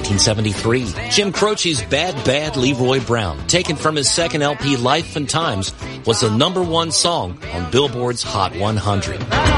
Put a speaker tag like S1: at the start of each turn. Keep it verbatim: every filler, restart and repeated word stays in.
S1: nineteen seventy-three. Jim Croce's Bad Bad Leroy Brown, taken from his second L P Life and Times, was the number one song on Billboard's Hot one hundred.